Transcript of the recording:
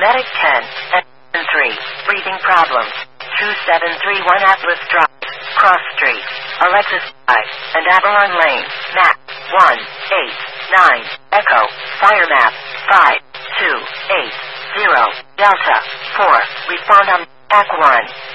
Medic 10, and 3, breathing problems. 2731 Atlas Drive, Cross Street, Alexis Drive, and Avalon Lane, map 189, Echo, fire map 5280, Delta 4, respond on Act 1.